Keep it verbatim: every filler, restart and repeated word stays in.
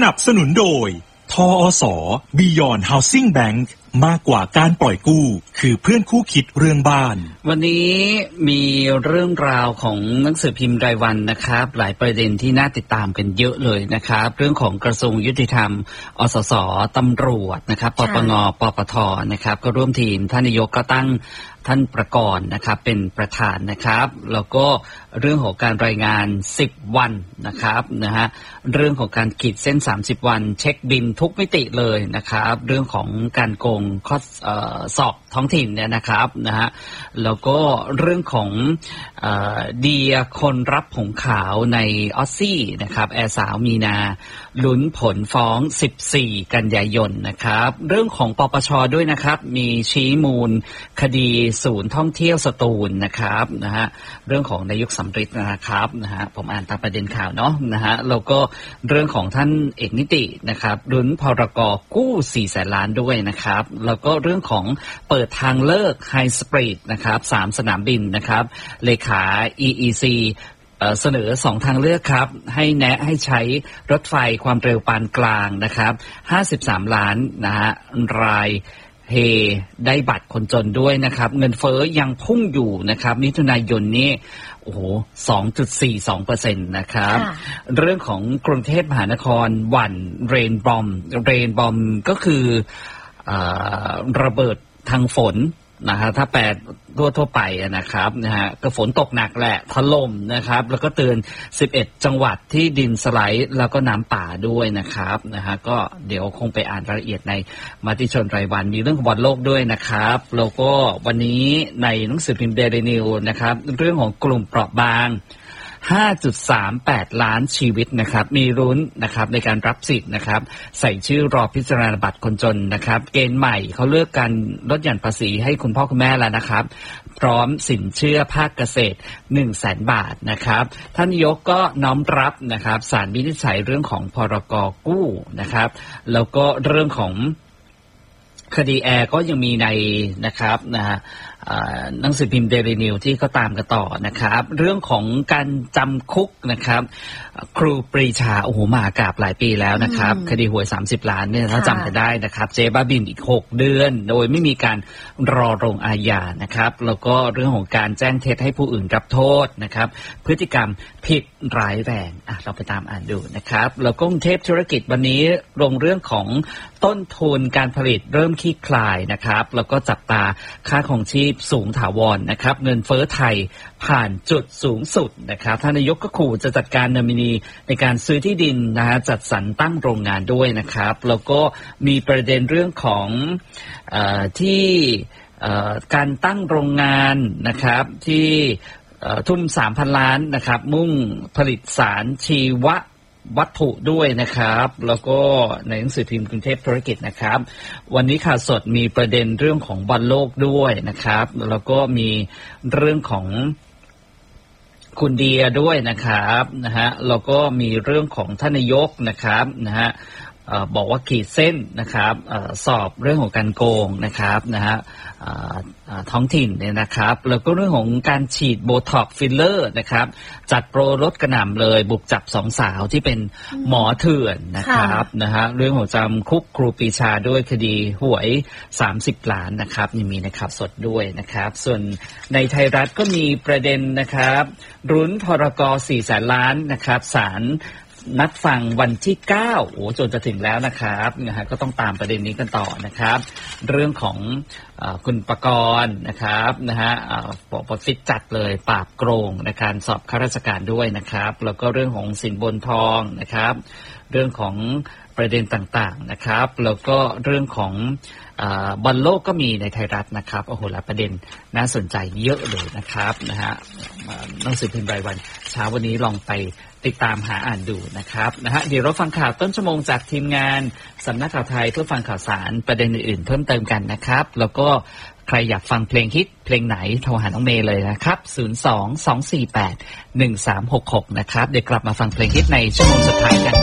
นับสนุนโดยทอ ส. Beyond Housing Bank มากกว่าการปล่อยกู้คือเพื่อนคู่คิดเรื่องบ้านวันนี้มีเรื่องราวของหนังสือพิมพ์รายวันนะครับหลายประเด็นที่น่าติดตามกันเยอะเลยนะครับเรื่องของกระทรวงยุติธรรมอสสตำรวจนะครับปปงปปทนะครับก็ร่วมทีมท่านนายกก็ตั้งท่านประกรณ์นะครับเป็นประธานนะครับแล้วก็เรื่องของการรายงานสิบวันนะครับนะฮะเรื่องของการขีดเส้นสามสิบวันเช็คบินทุกมิติเลยนะครับเรื่องของการโกงข้อเอ่อสอบท้องถิ่นเนี่ยนะครับนะฮะแล้วก็เรื่องของเอ่อเดียคนรับผงขาวในออสซี่นะครับแอร์สาวมีนาลุ้นผลฟ้องสิบสี่กันยายนนะครับเรื่องของปปช.ด้วยนะครับมีชี้มูลคดีศูนย์ท่องเที่ยวสตูลนะครับนะฮะเรื่องของนายกสำริดนะครับนะฮะผมอ่านตามประเด็นข่าวเนาะนะฮะแล้วก็เรื่องของท่านเอกนิตินะครับลุ้นพรก.กู้สี่แสนล้านด้วยนะครับแล้วก็เรื่องของเปิดทางเลิกไฮสปีดนะครับสามสนามบินนะครับเลขา อี อี ซีเสนอสองทางเลือกครับให้แนะให้ใช้รถไฟความเร็วปานกลางนะครับห้าสิบสามล้านนะฮะรายเฮได้บัตรคนจนด้วยนะครับเงินเฟ้อยังพุ่งอยู่นะครับมิถุนายนนี้โอ้โห สองจุดสี่สองเปอร์เซ็นต์ นะครับเรื่องของกรุงเทพมหานครหวั่นเรนบอมเรนบอมก็คือระเบิดทางฝนนะฮะถ้าแปลทั่วทั่วไปนะครับนะฮะก็ฝนตกหนักแหละถล่มนะครับแล้วก็เตือนสิบเอ็ดจังหวัดที่ดินสไลด์แล้วก็น้ำป่าด้วยนะครับนะฮะก็เดี๋ยวคงไปอ่านรายละเอียดในมติชนรายวันมีเรื่องของบอลโลกด้วยนะครับแล้วก็วันนี้ในหนังสือพิมพ์เดลินิวนะครับเรื่องของกลุ่มเปราะบาง ห้าจุดสามแปด ล้านชีวิตนะครับมีรุ้นนะครับในการรับสิทธิ์นะครับใส่ชื่อรอพิจารณาบัตรคนจนนะครับเกณฑ์ใหม่เขาเลือกการลดหย่อนภาษีให้คุณพ่อคุณแม่แล้วนะครับพร้อมสินเชื่อภาคเกษตร หนึ่งแสน บาทนะครับท่านนายกก็น้อมรับนะครับศาลวินิจฉัยเรื่องของพรก.กู้นะครับแล้วก็เรื่องของคดีแอร์ก็ยังมีในนะครับนะฮะหนังสือพิมพ์เดลินิวที่ก็ตามกันต่อนะครับเรื่องของการจำคุกนะครับครูปรีชาโอ้โหมากราบหลายปีแล้วนะครับคดีหวยสามสิบล้านเนี่ยถ้าจำกันได้นะครับเจ๊บ้าบินอีกหกเดือนโดยไม่มีการรอลงอาญานะครับแล้วก็เรื่องของการแจ้งเท็จให้ผู้อื่นรับโทษนะครับพฤติกรรมผิดร้ายแรงอ่ะเราไปตามอ่านดูนะครับแล้วก็กรุงเทพธุรกิจวันนี้ลงเรื่องของต้นทุนการผลิตเริ่มคลี่คลายนะครับแล้วก็จับตาค่าครองชีพสูงถาวรนะครับเงินเฟ้อไทยผ่านจุดสูงสุดนะครับท่านนายกก็ขู่จะจัดการนอมินีในการซื้อที่ดินนะฮะจัดสรรตั้งโรงงานด้วยนะครับแล้วก็มีประเด็นเรื่องของเอ่อที่เอ่อการตั้งโรงงานนะครับที่ทุ่ม สามพัน ล้านนะครับมุ่งผลิตสารชีววัตถุด้วยนะครับแล้วก็ในหนังสือพิมพ์กรุงเทพธุรกิจนะครับวันนี้ข่าวสดมีประเด็นเรื่องของบอลโลกด้วยนะครับแล้วก็มีเรื่องของคุณเดียด้วยนะครับนะฮะแล้วก็มีเรื่องของท่านนายกนะครับนะฮะบอกว่าขีดเส้นนะครับสอบเรื่องของการโกงนะครับนะฮะท้องถิ่นเนี่ยนะครับแล้วก็เรื่องของการฉีดโบท็อกซ์ฟิลเลอร์นะครับจัดโปรลดกระหน่ำเลยบุกจับสองสาวที่เป็นหมอเถื่อนนะครับนะฮะเรื่องของจำคุกครูปรีชาด้วยคดีหวยสามสิบล้านนะครับนี่มีในข่าวสดด้วยนะครับส่วนในไทยรัฐก็มีประเด็นนะครับรุ้นพรก.สี่แสนล้านนะครับศาลนัดฟังวันที่เก้าโอ้จนจะถึงแล้วนะครับนะฮะก็ต้องตามประเด็นนี้กันต่อนะครับเรื่องของเอ่อคุณประกรณ์นะครับนะฮะเอ่อปปฟิตจัดเลยปราบโกงในการสอบข้าราชการด้วยนะครับแล้วก็เรื่องของสินบนทองนะครับเรื่องของประเด็นต่างๆนะครับแล้วก็เรื่องของบอลโลกก็มีในไทยรัฐนะครับโอ้โหหลายประเด็นน่าสนใจเยอะเลยนะครับนะฮะหนังสือพิมพ์รายวันเช้าวันนี้ลองไปติดตามหาอ่านดูนะครับนะฮะเดี๋ยวเราฟังข่าวต้นชั่วโมงจากทีมงานสำนักข่าวไทยเพื่อฟังข่าวสารประเด็นอื่นๆเพิ่มเติมกันนะครับแล้วก็ใครอยากฟังเพลงฮิตเพลงไหนโทรหาน้องเมย์เลยนะครับศูนย์ สอง สอง สี่ แปด หนึ่ง สาม หก หกนะครับเดี๋ยวกลับมาฟังเพลงฮิตในชั่วโมงสุดท้ายกัน